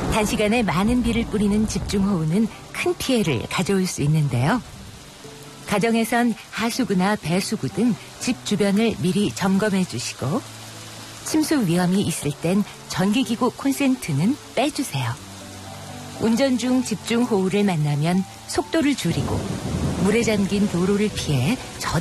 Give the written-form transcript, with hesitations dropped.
단시간에 많은 비를 뿌리는 집중호우는 큰 피해를 가져올 수 있는데요. 가정에선 하수구나 배수구 등 집 주변을 미리 점검해 주시고 침수 위험이 있을 땐 전기기구 콘센트는 빼주세요. 운전 중 집중호우를 만나면 속도를 줄이고 물에 잠긴 도로를 피해